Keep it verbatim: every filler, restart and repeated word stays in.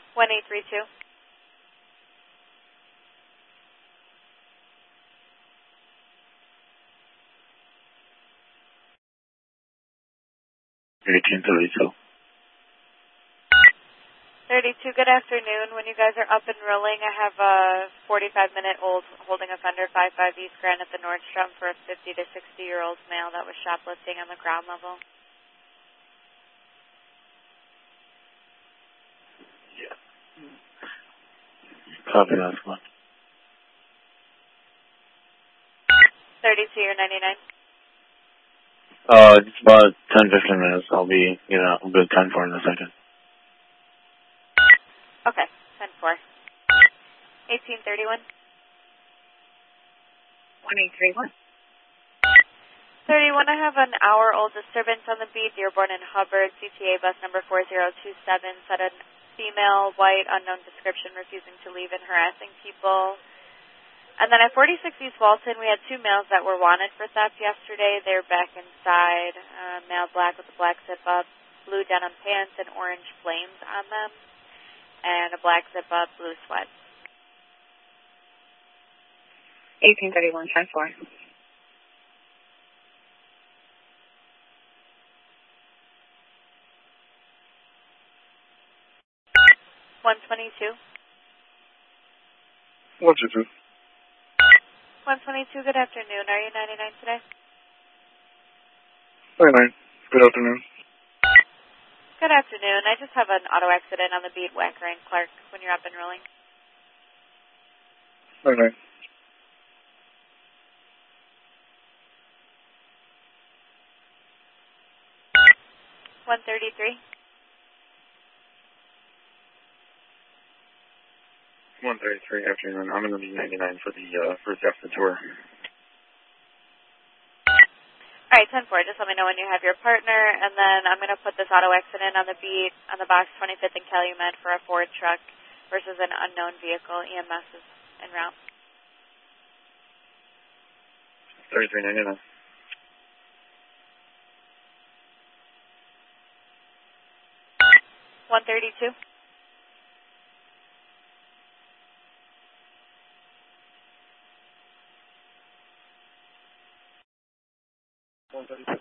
one eight three two. eighteen thirty-two. thirty-two, good afternoon. When you guys are up and rolling, I have a forty-five minute old holding offender, five five East Grand at the Nordstrom for a fifty to sixty year old male that was shoplifting on the ground level. Yeah. Copy that one. thirty-two, you're ninety-nine. Uh, it's about ten, fifteen minutes. I'll be, you know, I'll be ten four in a second. Okay, ten four. eighteen thirty-one. one eight three one. thirty-one, I have an hour-old disturbance on the beat, Dearborn and Hubbard, C T A bus number four zero two seven, said a female, white, unknown description, refusing to leave and harassing people. And then at forty-six East Walton, we had two males that were wanted for theft yesterday. They're back inside, uh, male black with a black zip-up, blue denim pants, and orange flames on them, and a black zip-up, blue sweats. eighteen thirty-one, ten four. one twenty-two. one two two. one twenty-two, good afternoon. Are you ninety-nine today? ninety-nine. Good afternoon. Good afternoon. I just have an auto accident on the beat, Wacker and Clark, when you're up and rolling. ninety-nine. one thirty-three. one thirty-three afternoon. I'm going to be ninety-nine for the uh, first after tour. All right, ten four. Just let me know when you have your partner, and then I'm going to put this auto accident on the beat on the box twenty-fifth and Calumet for a Ford truck versus an unknown vehicle. E M S is en route. thirty-three ninety-nine. one thirty-two. one thirty-two.